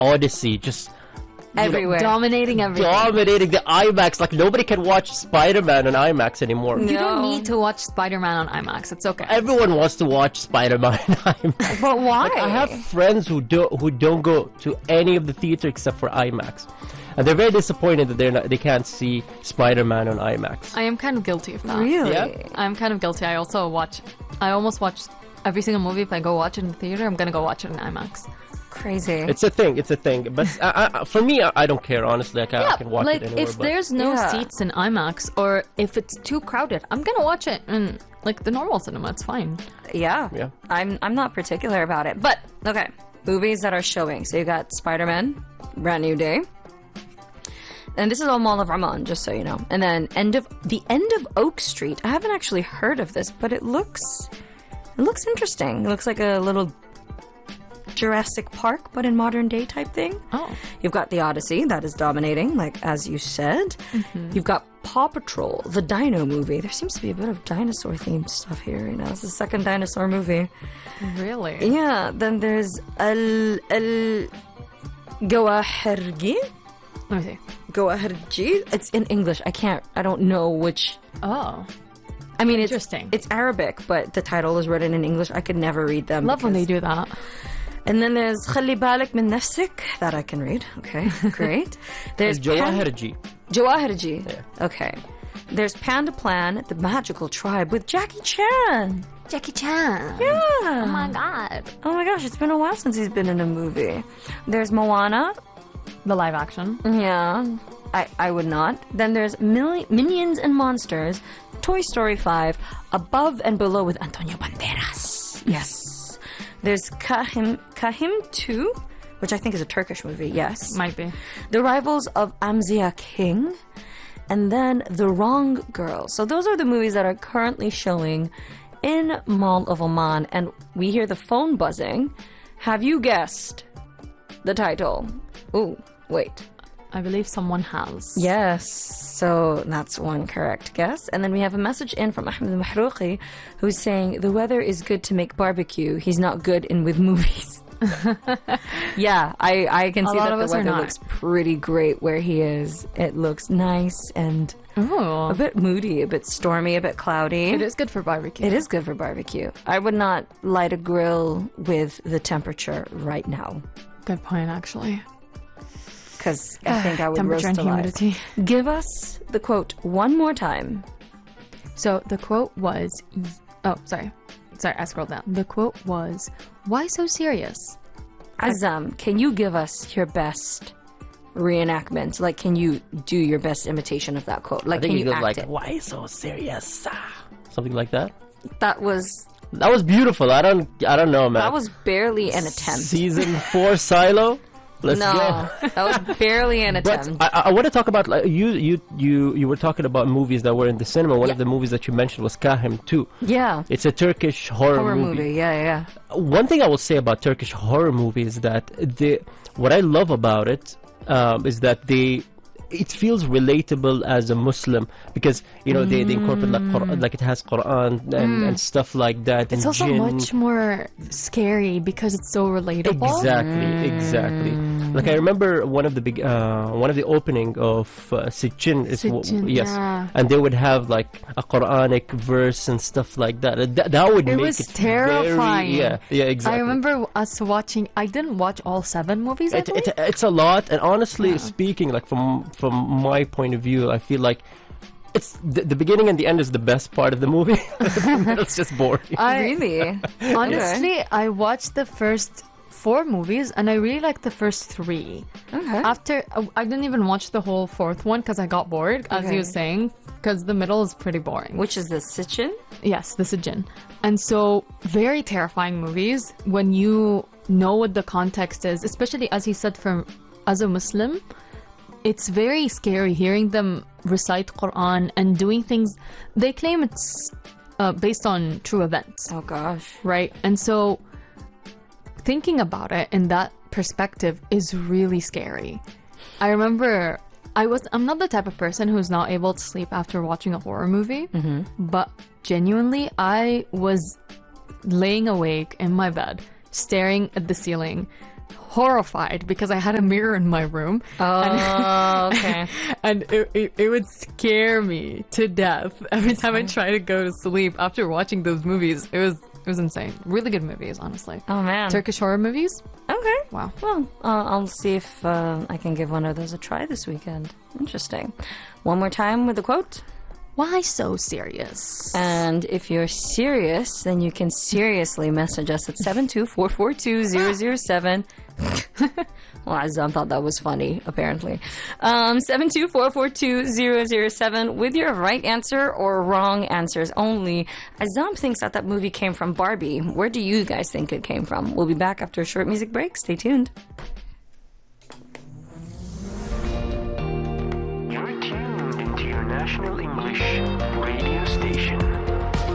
Odyssey just Everywhere. Dominating everything. dominating the IMAX. Like nobody can watch Spider-Man on IMAX anymore. You don't No. need to watch Spider-Man on IMAX. It's okay. Everyone wants to watch Spider-Man on IMAX. But why? Like, I have friends who don't go to any of the theater except for IMAX, and they're very disappointed that they can't see Spider-Man on IMAX. I am kind of guilty of that. Really? Yeah. I'm kind of guilty. I almost watch every single movie. If I go watch it in the theater, I'm gonna go watch it in IMAX. Crazy. It's a thing. But for me, I don't care honestly. Like, I can watch like it anywhere. if there's no Yeah. seats in IMAX or if it's too crowded, I'm gonna watch it in like the normal cinema. It's fine. Yeah. I'm not particular about it. But okay, movies that are showing. So you got Spider-Man, Brand New Day. And this is all Mall of Rahman, just so you know. And then End of Oak Street. I haven't actually heard of this, but it looks interesting. It looks like a little Jurassic Park, but in modern day type thing. Oh. You've got the Odyssey, that is dominating, like as you said. You've got Paw Patrol, the Dino movie. There seems to be a bit of dinosaur themed stuff here. You know, it's the second dinosaur movie. Really? Yeah. Then there's Al Gawaharji. Let me see. Gawaharji. It's in English. I don't know which. Oh. I mean, it's Interesting. It's Arabic, but the title is written in English. I could never read them. Love when they because- do that. And then there's خلي بالك من نفسك. That I can read. Okay, great. There's Jawaharji. Jawaharji. Yeah. Okay. There's Panda Plan, The Magical Tribe with Jackie Chan. Jackie Chan. Yeah. Oh my god. Oh my gosh, it's been a while since he's been in a movie. There's Moana. The live action. Yeah. I would not. Then there's Minions and Monsters, Toy Story 5, Above and Below with Antonio Banderas. Yes. There's Kahim 2, which I think is a Turkish movie, yes. Might be. The Rivals of Amzia King, and then The Wrong Girl. So those are the movies that are currently showing in Mall of Oman, and we hear the phone buzzing. Have you guessed the title? Ooh, wait. I believe someone has. Yes, so that's one correct guess. And then we have a message in from Ahmed Mahrouqi who's saying, the weather is good to make barbecue. He's not good in with movies. Yeah, I can see lot that of the us are weather not. looks pretty great where he is. It looks nice and a Oh. bit moody, a bit stormy, a bit cloudy. It is good for barbecue. It is good for barbecue. I would not light a grill with the temperature right now Good point, actually. because I think I would Temperature roast and alive. humidity. Give us the quote one more time. So the quote was, oh, sorry, I scrolled down. The quote was, "Why so serious?" Azam, can you give us your best reenactment? Like, can you do your best imitation of that quote? I Like, think can he you goes act like, it? "Why so serious?" Something like that. That was Beautiful. I don't know, man. that was barely an attempt. Season 4 Silo. Let's No, go. that was barely an But attempt. I want to talk about, like, you were talking about movies that were in the cinema. One of the movies that you mentioned was Kahim 2. Yeah, It's a Turkish horror movie. Yeah. One thing I will say about Turkish horror movies is that what I love about it is that it feels relatable as a Muslim because they incorporate like Quran, like it has Quran and stuff like that. It's and also jinn. much more scary because it's so relatable. Exactly. Like I remember one of the opening of Sitchin is Sitchin, yes, yeah. and they would have like a Quranic verse and stuff like that. That would It make was it terrifying. yeah, exactly. I remember us watching. I didn't watch all 7 movies. I believe. It's a lot, and honestly speaking, like from my point of view, I feel like it's the beginning and the end is the best part of the movie. It's just boring. Really? Honestly, I watched the first 4 movies and I really liked the first 3. Okay. After, I didn't even watch the whole 4th one because I got bored, as Okay. he was saying, because the middle is pretty boring. Which is the Sitchin? Yes, the Sijin. And so, very terrifying movies when you know what the context is, especially as he said, as a Muslim. It's very scary hearing them recite Quran and doing things. They claim it's based on true events, Oh gosh. right? And so thinking about it in that perspective is really scary. I remember I'm not the type of person who's not able to sleep after watching a horror movie, but genuinely I was laying awake in my bed, staring at the ceiling, horrified because I had a mirror in my room. Oh, okay. And it would scare me to death every time I try to go to sleep after watching those movies. It was insane. Really good movies, honestly. Oh, man. Turkish horror movies? Okay. Wow. Well, I'll see if I can give one of those a try this weekend. Interesting. One more time with the quote. Why so serious? And if you're serious, then you can seriously message us at 72442-007. Well, Azam thought that was funny, apparently. 72442-007 with your right answer or wrong answers only. Azam thinks that movie came from Barbie. Where do you guys think it came from? We'll be back after a short music break. Stay tuned.